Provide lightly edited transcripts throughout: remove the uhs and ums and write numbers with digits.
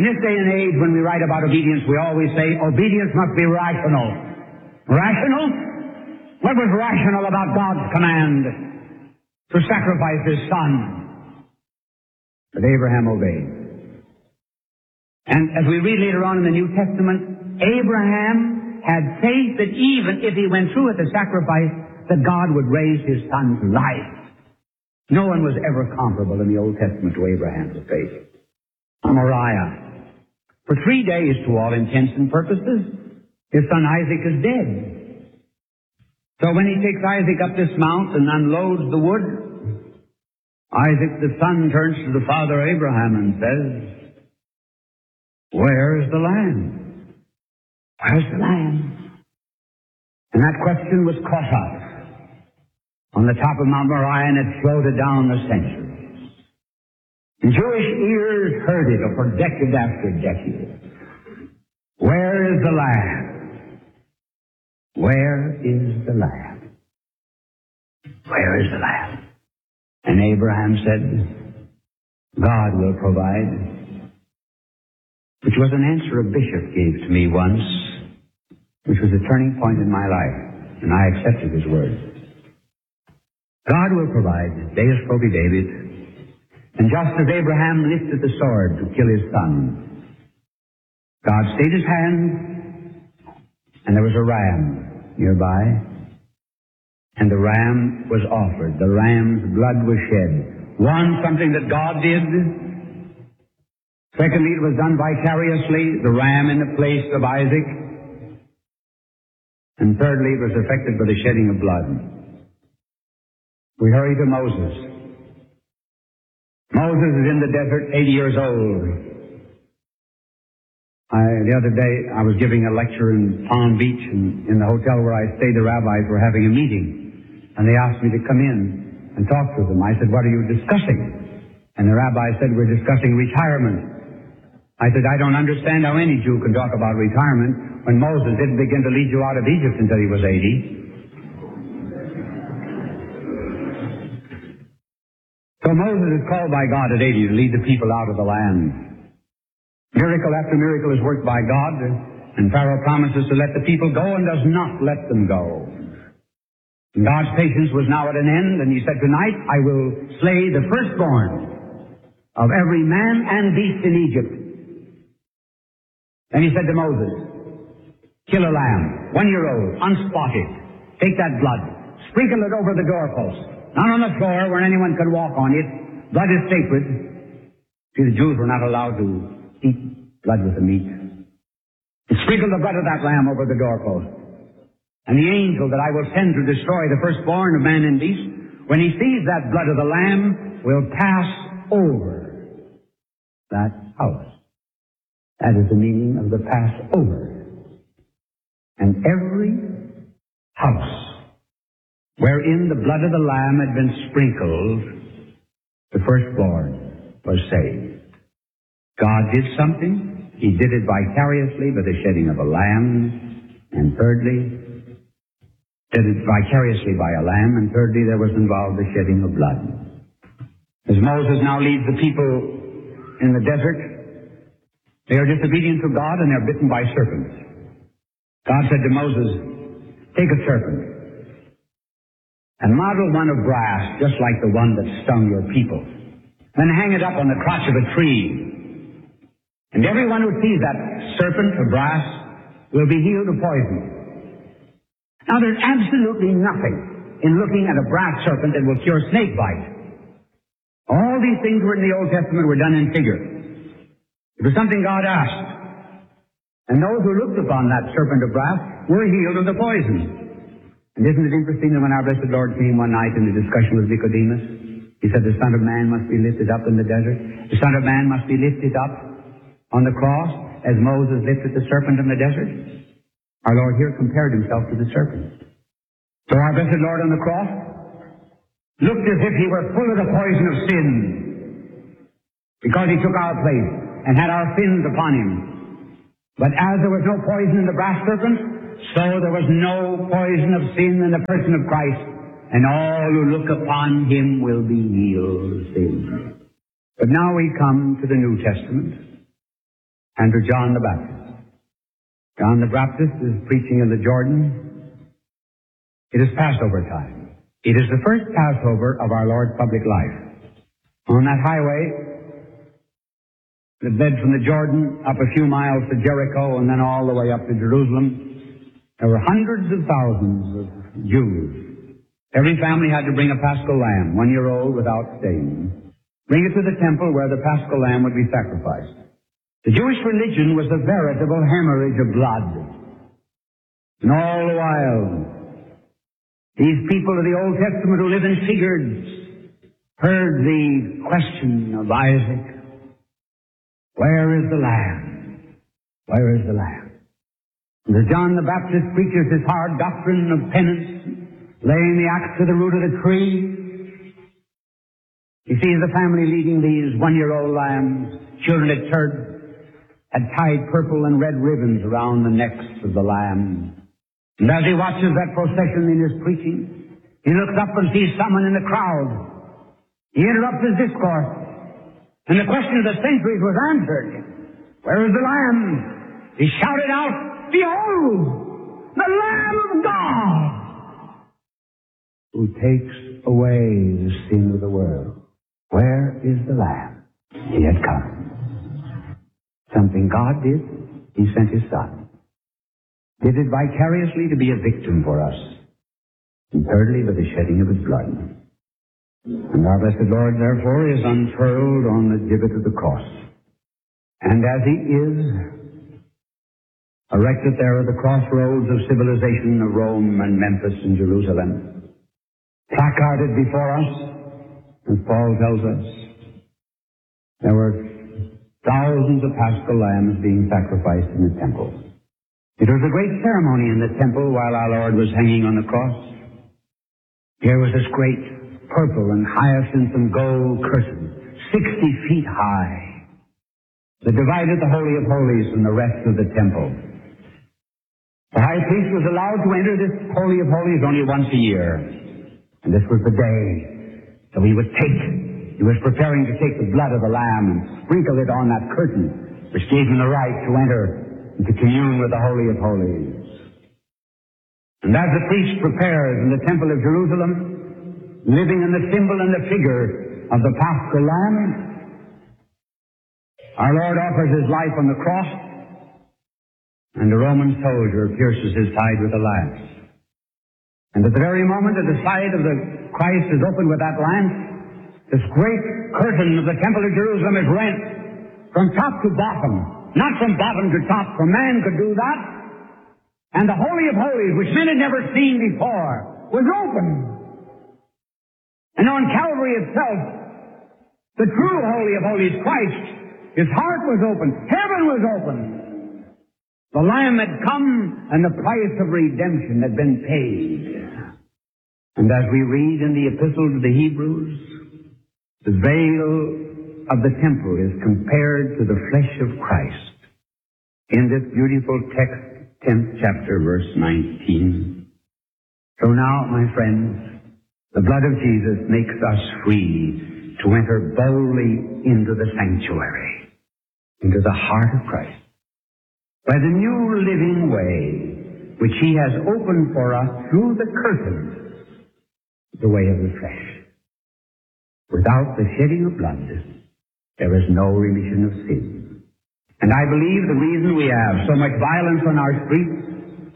In this day and age, when we write about obedience, we always say obedience must be rational. Rational? What was rational about God's command to sacrifice his son? But Abraham obeyed. And as we read later on in the New Testament, Abraham had faith that even if he went through with the sacrifice, that God would raise his son to life. No one was ever comparable in the Old Testament to Abraham's faith. Moriah. For 3 days, to all intents and purposes, his son Isaac is dead. So when he takes Isaac up this mount and unloads the wood, Isaac the son turns to the father Abraham and says, "Where is the lamb? Where's the lamb?" And that question was caught up on the top of Mount Moriah, and it floated down the centuries. And Jewish ears heard it for decade after decade. Where is the lamb? Where is the lamb? Where is the lamb? And Abraham said, "God will provide," which was an answer a bishop gave to me once, which was a turning point in my life, and I accepted his word. God will provide, Deus probi David. And just as Abraham lifted the sword to kill his son, God stayed his hand, and there was a ram nearby, and the ram was offered. The ram's blood was shed. One, something that God did. Secondly, it was done vicariously, the ram in the place of Isaac. And thirdly, it was effected by the shedding of blood. We hurry to Moses. Moses is in the desert, 80 years old. The other day, I was giving a lecture in Palm Beach, and in the hotel where I stayed, the rabbis were having a meeting, and they asked me to come in and talk to them. I said, "What are you discussing?" And the rabbi said, "We're discussing retirement." I said, "I don't understand how any Jew can talk about retirement when Moses didn't begin to lead you out of Egypt until he was 80. So Moses is called by God at 80 to lead the people out of the land. Miracle after miracle is worked by God, and Pharaoh promises to let the people go and does not let them go. And God's patience was now at an end, and he said, "Tonight I will slay the firstborn of every man and beast in Egypt." And he said to Moses, "Kill a lamb, 1 year old, unspotted. Take that blood, sprinkle it over the doorpost. Not on the floor where anyone could walk on it. Blood is sacred." See, the Jews were not allowed to eat blood with the meat. And sprinkle the blood of that lamb over the doorpost. And the angel that I will send to destroy the firstborn of man and beast, when he sees that blood of the lamb, will pass over that house. That is the meaning of the Passover. And every house wherein the blood of the lamb had been sprinkled, the firstborn was saved. God did something. He did it vicariously by the shedding of a lamb. And thirdly, did it vicariously by a lamb. And thirdly, there was involved the shedding of blood. As Moses now leads the people in the desert, they are disobedient to God and they're bitten by serpents. God said to Moses, "Take a serpent and model one of brass, just like the one that stung your people. Then hang it up on the crotch of a tree. And everyone who sees that serpent of brass will be healed of poison." Now, there's absolutely nothing in looking at a brass serpent that will cure snake bite. All these things were in the Old Testament were done in figure. It was something God asked. And those who looked upon that serpent of brass were healed of the poison. And isn't it interesting that when our blessed Lord came one night in the discussion with Nicodemus, he said, "The Son of Man must be lifted up in the desert. The Son of Man must be lifted up on the cross as Moses lifted the serpent in the desert." Our Lord here compared himself to the serpent. So our blessed Lord on the cross looked as if he were full of the poison of sin, because he took our place and had our sins upon him. But as there was no poison in the brass serpent, so there was no poison of sin in the person of Christ, and all who look upon him will be healed of sin. But now we come to the New Testament. and to John the Baptist. John the Baptist is preaching in the Jordan. It is Passover time. It is the first Passover of our Lord's public life. On that highway that led from the Jordan up a few miles to Jericho and then all the way up to Jerusalem, there were hundreds of thousands of Jews. Every family had to bring a paschal lamb, 1 year old without stain. Bring it to the temple where the paschal lamb would be sacrificed. The Jewish religion was a veritable hemorrhage of blood. And all the while, these people of the Old Testament who live in figures heard the question of Isaac, where is the lamb? Where is the lamb? And as John the Baptist preaches his hard doctrine of penance, laying the axe to the root of the tree, he sees the family leading these 1 year old lambs, children at church, had tied purple and red ribbons around the necks of the lamb. And as he watches that procession in his preaching, he looks up and sees someone in the crowd. He interrupts his discourse, and the question of the centuries was answered. Where is the lamb? He shouted out, behold, the Lamb of God, who takes away the sin of the world. Where is the lamb? He had come. Something God did, he sent his Son. Did it vicariously to be a victim for us. And thirdly, by the shedding of his blood. And our blessed Lord, therefore, is unfurled on the gibbet of the cross. And as he is erected there at the crossroads of civilization of Rome and Memphis and Jerusalem, placarded before us, as Paul tells us, there were thousands of paschal lambs being sacrificed in the temple. It was a great ceremony in the temple while our Lord was hanging on the cross. Here was this great purple and hyacinth and gold curtain, 60 feet high, that divided the Holy of Holies from the rest of the temple. The high priest was allowed to enter this Holy of Holies only once a year. And this was the day that he was preparing to take the blood of the lamb and sprinkle it on that curtain, which gave him the right to enter and to commune with the Holy of Holies. And as the priest prepares in the temple of Jerusalem, living in the symbol and the figure of the paschal lamb, our Lord offers his life on the cross, and the Roman soldier pierces his side with a lance. And at the very moment that the side of the Christ is opened with that lance, this great curtain of the temple of Jerusalem is rent from top to bottom. Not from bottom to top, for man could do that. And the Holy of Holies, which men had never seen before, was open. And on Calvary itself, the true Holy of Holies, Christ, his heart was open. Heaven was open. The Lamb had come, and the price of redemption had been paid. And as we read in the Epistle to the Hebrews, the veil of the temple is compared to the flesh of Christ. In this beautiful text, 10th chapter, verse 19. So now, my friends, the blood of Jesus makes us free to enter boldly into the sanctuary, into the heart of Christ, by the new living way which he has opened for us through the curtain, the way of the flesh. Without the shedding of blood, there is no remission of sin. And I believe the reason we have so much violence on our streets,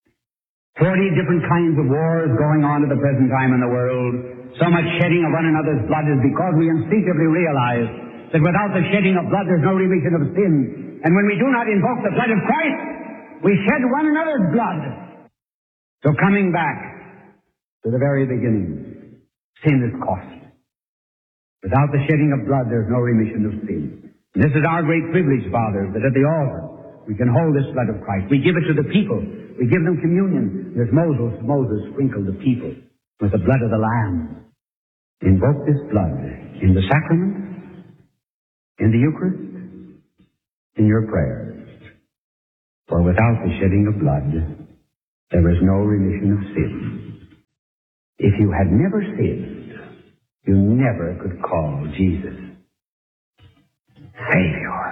40 different kinds of wars going on at the present time in the world, so much shedding of one another's blood, is because we instinctively realize that without the shedding of blood there's no remission of sin. And when we do not invoke the blood of Christ, we shed one another's blood. So coming back to the very beginning, sin is cost. Without the shedding of blood, there's no remission of sin. And this is our great privilege, Father, that at the altar we can hold this blood of Christ. We give it to the people. We give them communion. As Moses sprinkled the people with the blood of the Lamb. Invoke this blood in the sacrament, in the Eucharist, in your prayers. For without the shedding of blood, there is no remission of sin. If you had never sinned, you never could call Jesus Savior.